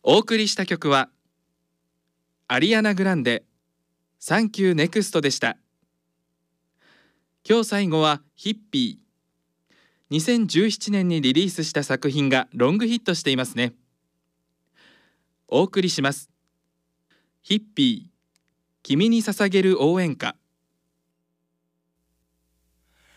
お送りした曲はアリアナ・グランデサンキューネクストでした。今日最後はヒッピー。2017年にリリースした作品がロングヒットしていますね。お送りします。ヒッピー、君に捧げる応援歌。